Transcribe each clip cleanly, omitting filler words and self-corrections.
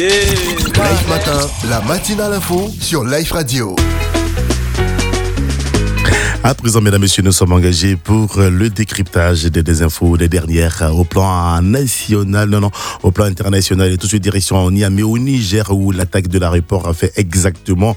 Live Matin, la matinale info sur Live Radio. À présent, mesdames et messieurs, nous sommes engagés pour le décryptage des infos, des dernières au plan national, au plan international et tout de suite direction Niamey au Niger où l'attaque de l'aéroport a fait exactement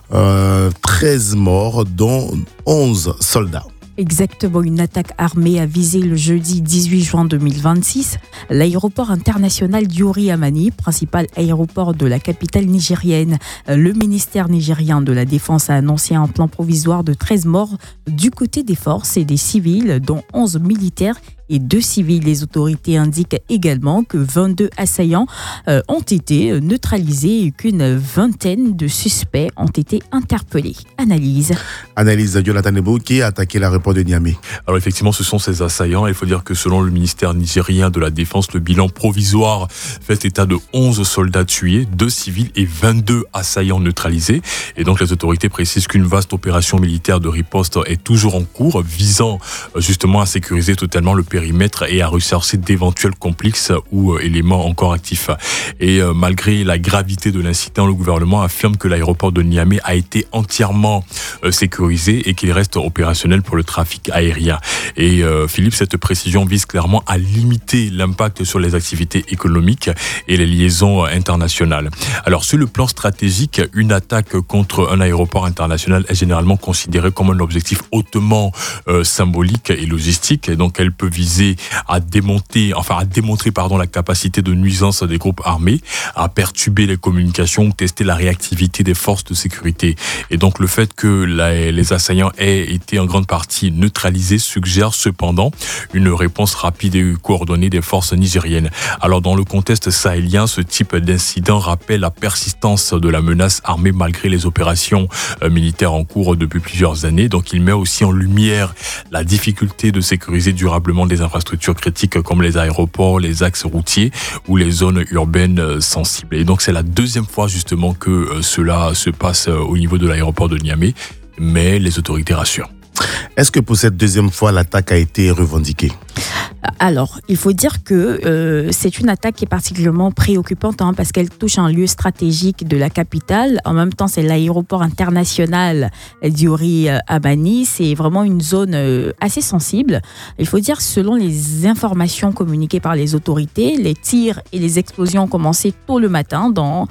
13 morts dont 11 soldats. Exactement, une attaque armée a visé le jeudi 18 juin 2026 l'aéroport international Diori Amani, principal aéroport de la capitale nigérienne. Le ministère nigérien de la Défense a annoncé un plan provisoire de 13 morts du côté des forces et des civils, dont 11 militaires et 2 civils. Les autorités indiquent également que 22 assaillants ont été neutralisés et qu'une vingtaine de suspects ont été interpellés. Analyse Jonathan Nebo qui a attaqué l'aéroport de Niamey. Alors effectivement, ce sont ces assaillants. Il faut dire que selon le ministère nigérien de la Défense, le bilan provisoire fait état de 11 soldats tués, 2 civils et 22 assaillants neutralisés. Et donc les autorités précisent qu'une vaste opération militaire de riposte est toujours en cours, visant justement à sécuriser totalement le périmètre et à rechercher d'éventuels complices ou éléments encore actifs. Et malgré la gravité de l'incident, le gouvernement affirme que l'aéroport de Niamey a été entièrement sécurisé et qu'il reste opérationnel pour le trafic aérien. Et Philippe, cette précision vise clairement à limiter l'impact sur les activités économiques et les liaisons internationales. Alors sur le plan stratégique, une attaque contre un aéroport international est généralement considérée comme un objectif hautement symbolique et logistique. Et donc elle peut viser à démontrer la capacité de nuisance des groupes armés, à perturber les communications ou tester la réactivité des forces de sécurité. Et donc le fait que les assaillants aient été en grande partie neutralisés suggère cependant une réponse rapide et coordonnée des forces nigériennes. Alors dans le contexte sahélien, ce type d'incident rappelle la persistance de la menace armée malgré les opérations militaires en cours depuis plusieurs années. Donc il met aussi en lumière la difficulté de sécuriser durablement des infrastructures critiques comme les aéroports, les axes routiers ou les zones urbaines sensibles. Et donc c'est la deuxième fois justement que cela se passe au niveau de l'aéroport de Niamey, mais les autorités rassurent. Est-ce que pour cette deuxième fois, l'attaque a été revendiquée ? Alors, il faut dire que c'est une attaque qui est particulièrement préoccupante parce qu'elle touche un lieu stratégique de la capitale. En même temps, c'est l'aéroport international Diori Amani. C'est vraiment une zone assez sensible. Il faut dire, selon les informations communiquées par les autorités, les tirs et les explosions ont commencé tôt le matin, dans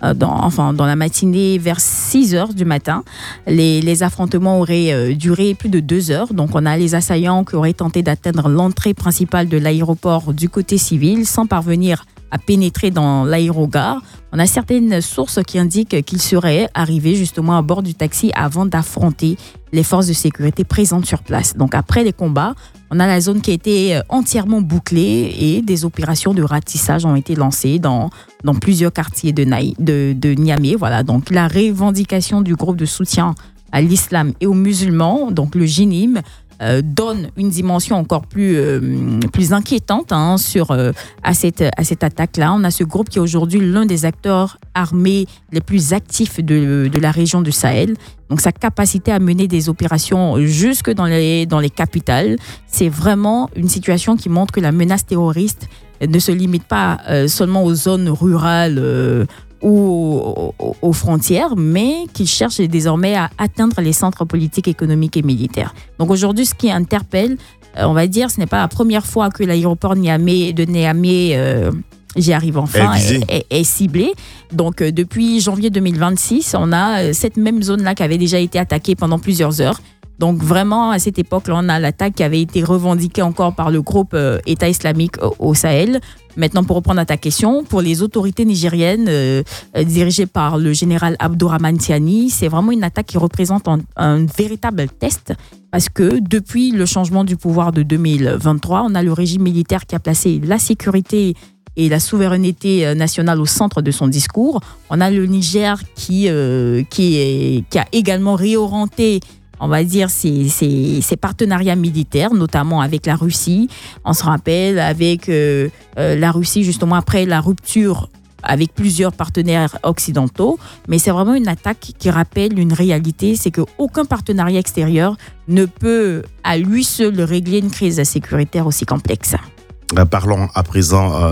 la matinée vers 6 heures du matin. Les affrontements auraient duré plus de 2 heures. Donc, on a les assaillants qui auraient tenté d'atteindre l'entrée principale de l'aéroport du côté civil sans parvenir à pénétrer dans l'aérogare. On a certaines sources qui indiquent qu'ils seraient arrivés justement à bord du taxi avant d'affronter les forces de sécurité présentes sur place. Donc après les combats, on a la zone qui a été entièrement bouclée et des opérations de ratissage ont été lancées dans plusieurs quartiers de Niamey. Voilà, donc la revendication du groupe de soutien à l'islam et aux musulmans, donc le JINIM, donne une dimension encore plus inquiétante à cette attaque-là. On a ce groupe qui est aujourd'hui l'un des acteurs armés les plus actifs de la région du Sahel. Donc sa capacité à mener des opérations jusque dans les capitales, c'est vraiment une situation qui montre que la menace terroriste ne se limite pas seulement aux zones rurales ou aux frontières, mais qui cherche désormais à atteindre les centres politiques, économiques et militaires. Donc aujourd'hui, ce qui interpelle, on va dire, ce n'est pas la première fois que l'aéroport de Niamey, j'y arrive enfin, est ciblé. Donc depuis janvier 2026, on a cette même zone-là qui avait déjà été attaquée pendant plusieurs heures. Donc vraiment, à cette époque-là, on a l'attaque qui avait été revendiquée encore par le groupe État islamique au Sahel. Maintenant, pour reprendre à ta question, pour les autorités nigériennes dirigées par le général Abdourahmane Tiani, c'est vraiment une attaque qui représente un véritable test parce que depuis le changement du pouvoir de 2023, on a le régime militaire qui a placé la sécurité et la souveraineté nationale au centre de son discours. On a le Niger qui a également réorienté, on va dire, ces partenariats militaires, notamment avec la Russie. On se rappelle avec la Russie, justement, après la rupture avec plusieurs partenaires occidentaux. Mais c'est vraiment une attaque qui rappelle une réalité, c'est qu'aucun partenariat extérieur ne peut à lui seul régler une crise sécuritaire aussi complexe. Parlons à présent